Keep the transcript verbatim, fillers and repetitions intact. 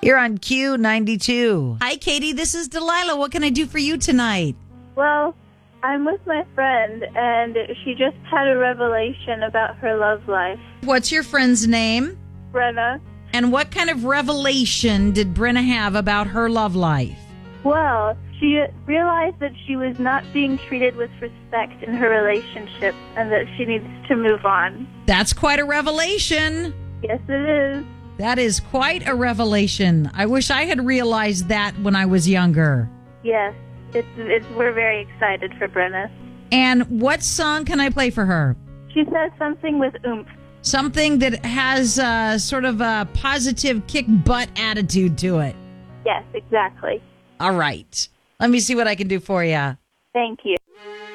You're on Q ninety-two. Hi, Katie. This is Delilah. What can I do for you tonight? Well, I'm with my friend, and she just had a revelation about her love life. What's your friend's name? Brenna. And what kind of revelation did Brenna have about her love life? Well, she realized that she was not being treated with respect in her relationship and that she needs to move on. That's quite a revelation. Yes, it is. That is quite a revelation. I wish I had realized that when I was younger. Yes, it's, it's, we're very excited for Brenna. And what song can I play for her? She says something with oomph. Something that has uh, sort of a positive kick-butt attitude to it. Yes, exactly. All right. Let me see what I can do for you. Thank you.